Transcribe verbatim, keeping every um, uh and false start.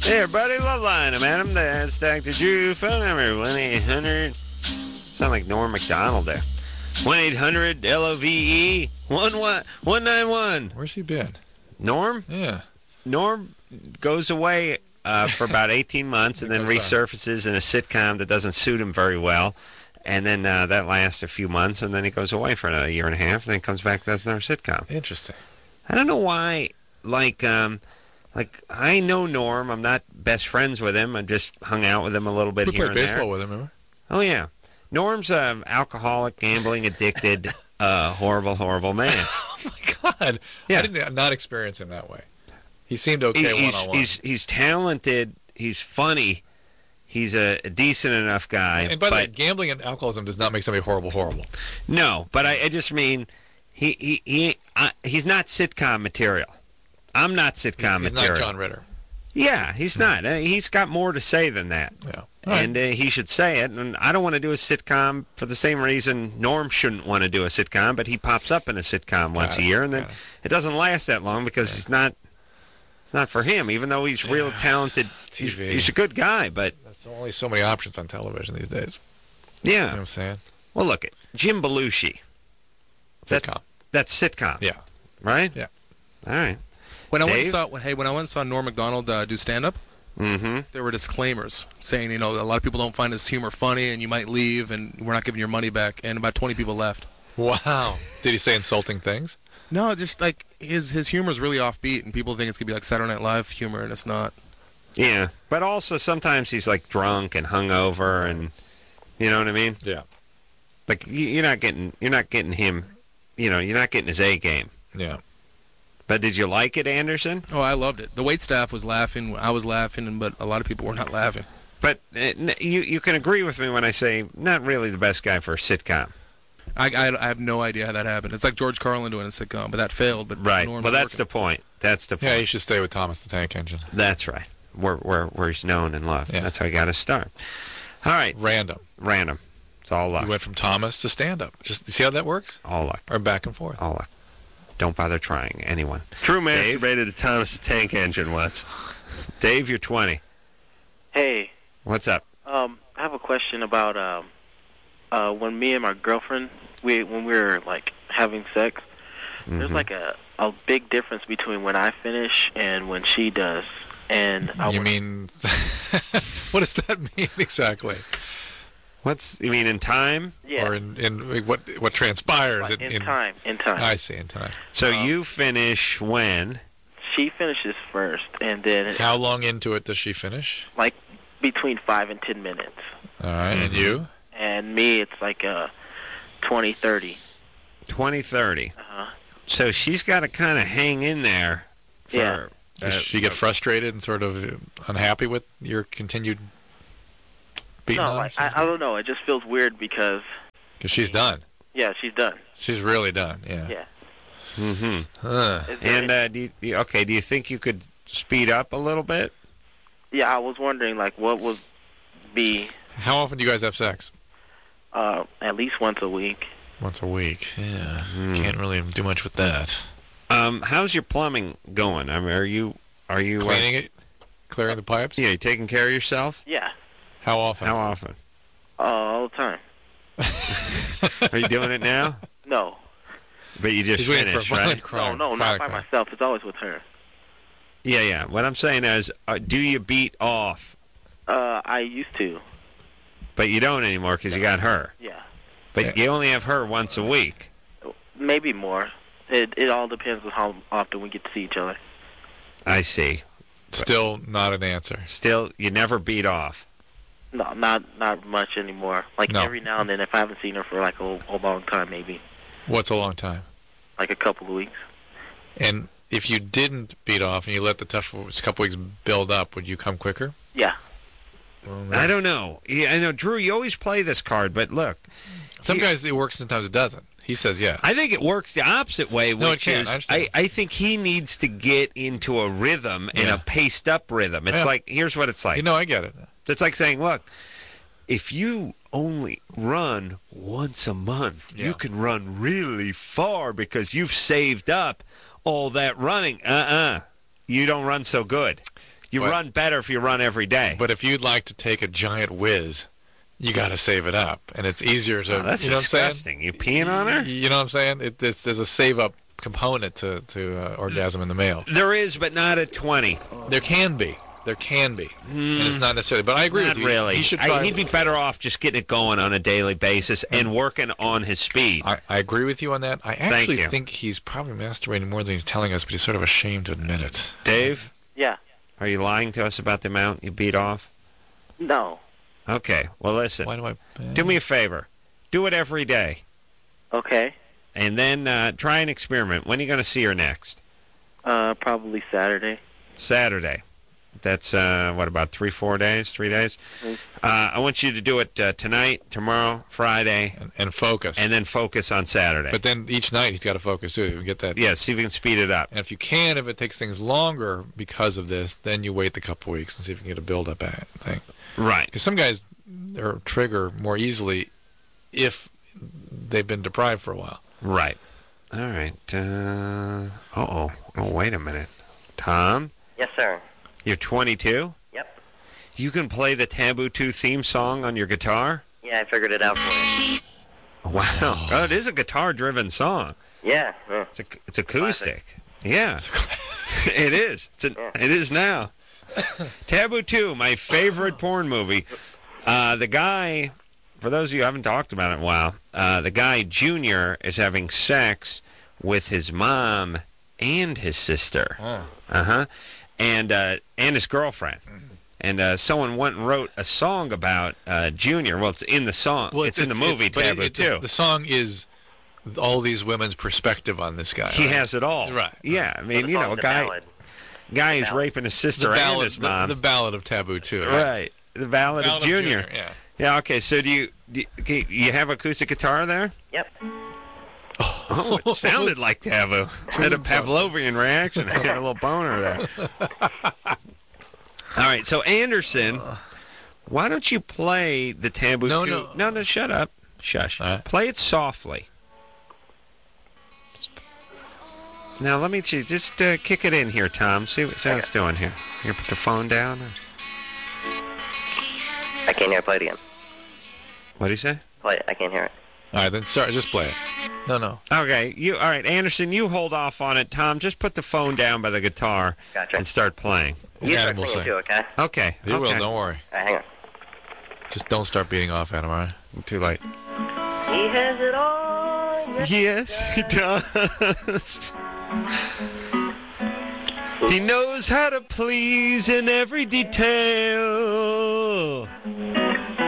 Hey, everybody, Love Line. I'm Adam. That's Doctor Drew. Phone number one eight hundred. Sound like Norm MacDonald there. one eight hundred L O V E one one nine one. Where's he been? Norm? Yeah. Norm goes away uh, for about eighteen months and then resurfaces in a sitcom that doesn't suit him very well. And then uh, that lasts a few months, and then he goes away for another year and a half, and then comes back and does another sitcom. Interesting. I don't know why, like, um, like I know Norm. I'm not best friends with him. I just hung out with him a little bit we here and played baseball there. with him, remember? Oh, yeah. Norm's an alcoholic, gambling, addicted, uh, horrible, horrible man. Oh, my God. Yeah. I did not experience him that way. He seemed okay He- he's, one-on-one. he's, he's talented. He's funny. He's a, a decent enough guy. And by the way, but gambling and alcoholism does not make somebody horrible, horrible. no, but I, I just mean he he he I, he's not sitcom material. I'm not sitcom He's material. not John Ritter. Yeah, he's not. Uh, He's got more to say than that. Yeah. And uh, he should say it. And I don't want to do a sitcom for the same reason Norm shouldn't want to do a sitcom, but he pops up in a sitcom once it, a year, and then got it. it doesn't last that long because it's not it's not for him, even though he's real talented. He's, T V. he's a good guy, but There's only so many options on television these days. yeah. You know what I'm saying? Well, look at Jim Belushi. That's Sitcom. that's sitcom, Yeah. right? Yeah. All right. When I went and Dave? saw, when, hey, when I went and saw Norm Macdonald uh, do stand-up, Mm-hmm. there were disclaimers saying, you know, a lot of people don't find his humor funny, and you might leave, and we're not giving your money back. And about twenty people left. Wow. Did he say insulting things? No, just like his his humor is really offbeat, and people think it's gonna be like Saturday Night Live humor, and it's not. Yeah, but also sometimes he's like drunk and hungover, and you know what I mean. Yeah. Like you- you're not getting you're not getting him, you know, you're not getting his A game. Yeah. But did you like it, Anderson? Oh, I loved it. The wait staff was laughing, I was laughing, but a lot of people were not laughing. But uh, n- you you can agree with me when I say not really the best guy for a sitcom. I, I, I have no idea how that happened. It's like George Carlin doing a sitcom, but that failed. But Right. Norm's Well, that's working. the point. That's the point. Yeah, you should stay with Thomas the Tank Engine. That's right. Where where where he's known and loved. Yeah. That's how you got to start. All right. Random. Random. It's all luck. You went from Thomas to stand-up. Just you see how that works? All luck. Or back and forth. All luck. Don't bother trying. Anyone. Drew Dave? masturbated to Thomas the Tank Engine once. Dave, you're twenty. Hey, What's up? um, I have a question about um, uh, when me and my girlfriend, we when we were like having sex. There's Mhm. like a a big difference between when I finish and when she does. And I You was- mean, what does that mean exactly? What's you mean in time? yeah, Or in, in what what transpires? like, in, time, in time. I see, in time. So Um, you finish when? She finishes first, and then it, How long into it does she finish? like between five and ten minutes. All right, and Mhm. you? And me, it's like uh, twenty, thirty. twenty, thirty. Uh-huh. So she's got to kind of hang in there. For, Yeah. Does she get frustrated and sort of unhappy with your continued beating No, on her? like, I, I don't know. It just feels weird because, Because she's done. yeah, she's done. She's really done, yeah. Yeah. Mm-hmm. Huh. Is there And uh, do you, you- okay, do you think you could speed up a little bit? Yeah, I was wondering, like, what would be How often do you guys have sex? uh, at least once a week. Once a week. Yeah. Hmm. Can't really do much with that. Um, how's your plumbing going? I mean, are you are you uh, Cleaning it? Clearing the pipes? yeah, you taking care of yourself? Yeah, How often? How often? uh, all the time. Are you doing it now? No, But you just He's waiting for a finished, violent right? crime. no, no, not Violent by crime. myself. It's always with her. Yeah, yeah. What I'm saying is, uh, do you beat off? Uh, I used to. But you don't anymore because you got her. Yeah, But Yeah. you only have her once a week. maybe more. It it all depends on how often we get to see each other. I see. Still not an answer. Still, you never beat off. No, not not much anymore. Like No. every now and then, if I haven't seen her for like a, a long time, maybe What's a long time? like a couple of weeks. And if you didn't beat off and you let the tough couple weeks build up, would you come quicker? Yeah, I don't know. Yeah, I know, Drew. You always play this card, but look, Some you- guys it works, sometimes it doesn't. He says, yeah. I think it works the opposite way, No, it which can't. I is understand. I, I think he needs to get into a rhythm and Yeah. a paced up rhythm. It's Yeah. like here's what it's like. You know, I get it. It's like saying, look, if you only run once a month, Yeah. you can run really far because you've saved up all that running. Uh-uh. You don't run so good. You But- run better if you run every day. But if you'd like to take a giant whiz, you got to save it up, and it's easier to. Oh, that's you know disgusting. You peeing on what I'm her? saying? You know what I'm saying? It, it's, there's a save up component to to uh, orgasm in the male. There is, but not at twenty. There can be. There can be, and it's not necessarily. But I agree Not with you. really. He should I- try. he'd be better off just getting it going on a daily basis and working on his speed. I, I agree with you on that. I actually you. think he's probably masturbating more than he's telling us, but he's sort of ashamed to admit it. Dave, Yeah. are you lying to us about the amount you beat off? No. Okay. Well, listen. Why do I? Do me a favor. Do it every day. Okay. And then uh, try an experiment. When are you going to see her next? Uh, probably Saturday. Saturday. That's, uh, what, about three, four days, three days? Mhm. Uh, I want you to do it uh, tonight, tomorrow, Friday, And, and focus. and then focus on Saturday. but then each night he's got to focus too. You get that. yeah, see if we can speed it up. And if you can, if it takes things longer because of this, then you wait the couple weeks and see if you can get a build-up thing. Right. Because some guys are trigger more easily if they've been deprived for a while. Right. All right. Uh, uh-oh. Oh, wait a minute. Tom, Yes, sir. you're twenty-two? Yep. You can play the Taboo two theme song on your guitar? Yeah, I figured it out for you. Wow. Oh, it is a guitar-driven song. Yeah. yeah. It's a, it's acoustic. Yeah. It is. It's a, it is now. Taboo two, my favorite porn movie. Uh, the guy, for those of you who haven't talked about it in a while, uh, the guy, Junior, is having sex with his mom and his sister. Oh. Uh-huh. And, uh, and his girlfriend. And uh, someone went and wrote a song about uh, Junior. Well, it's in the song. it's, in the movie, but Taboo it- two. The, the song is all these women's perspective on this guy. He right? has it all. Right. Yeah, I So mean, the you know, a song's a guy, ballad. guy who's Ballad. raping his the sister and ballad, his the, mom. the ballad of Taboo too. Right. The Ballad, Ballad of Junior. Yeah. Yeah, okay, so do you, do you, okay, you have acoustic guitar there? Yep. Oh, it sounded like Taboo. It had a Pavlovian reaction. I had a little boner there. All right, so Anderson, why don't you play the Taboo No, two? no. No, no, shut up. Shush. All right. Play it softly. Now, let me see, just uh, kick it in here, Tom. See what see how it's doing here. You put the phone down? I can't hear it. Play it again. What do you say? Play it. I can't hear it. All right, then start. Just play it. No, no. Okay, you all right, Anderson, you hold off on it. Tom, just put the phone down by the guitar Gotcha. and start playing. You Adam start will singing sing. too, okay? Okay. He okay. will. Don't worry. All right, hang on. Just don't start beating off, Adam. All right. Too late. He has it all. Yes, he does. He knows how to please in every detail.